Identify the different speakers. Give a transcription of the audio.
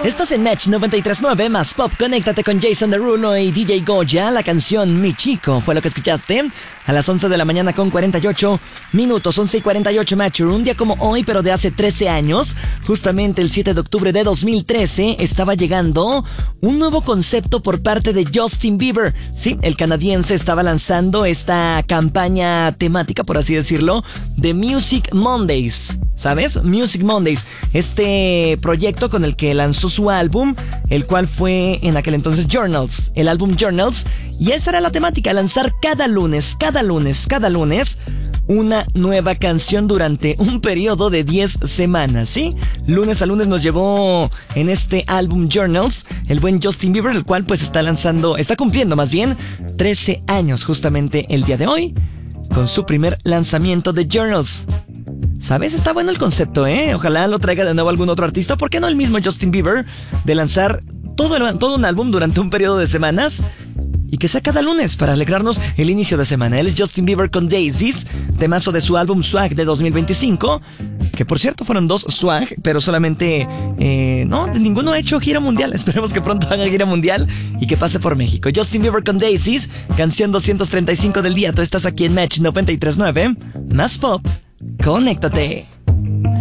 Speaker 1: Estás en Match 93.9 más Pop. Conéctate con Jason Derulo y DJ Goya. La canción Mi Chico fue lo que escuchaste a las 11 de la mañana con 48 minutos. 11 y 48 Match. Un día como hoy, pero de hace 13 años, justamente el 7 de octubre de 2013, estaba llegando un nuevo concepto por parte de Justin Bieber. Sí, el canadiense estaba lanzando esta campaña temática, por así decirlo, de Music Mondays. ¿Sabes? Music Mondays. Este proyecto con el que lanzó su álbum, el cual fue en aquel entonces Journals. El álbum Journals. Y esa era la temática, lanzar cada lunes, una nueva canción durante un periodo de 10 semanas, ¿sí? Lunes a lunes nos llevó en este álbum Journals el buen Justin Bieber, el cual pues está cumpliendo más bien 13 años justamente el día de hoy, con su primer lanzamiento de Journals. ¿Sabes? Está bueno el concepto, ¿eh? Ojalá lo traiga de nuevo algún otro artista. ¿Por qué no el mismo Justin Bieber? De lanzar todo un álbum durante un periodo de semanas y que sea cada lunes para alegrarnos el inicio de semana. Él es Justin Bieber con Daisies, temazo de su álbum Swag de 2025. Que por cierto fueron 2 Swag, pero solamente ninguno ha hecho gira mundial. Esperemos que pronto haga gira mundial y que pase por México. Justin Bieber con Daisies, canción 235 del día. Tú estás aquí en Match 93.9 más Pop. Conéctate.